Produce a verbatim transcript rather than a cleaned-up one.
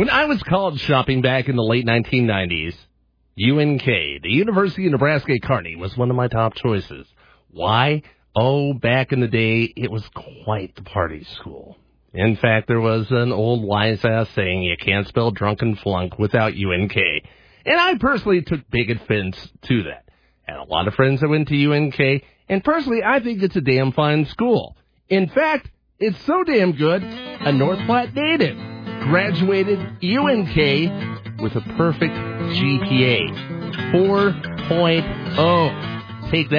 When I was college shopping back in the late nineteen nineties, U N K, the University of Nebraska at Kearney, was one of my top choices. Why? Oh, back in the day, it was quite the party school. In fact, there was an old wise-ass saying, you can't spell drunken flunk without U N K. And I personally took big offense to that. Had a lot of friends that went to U N K, and personally, I think it's a damn fine school. In fact, it's so damn good, a North Platte native graduated U N K with a perfect G P A, four point oh. Take that.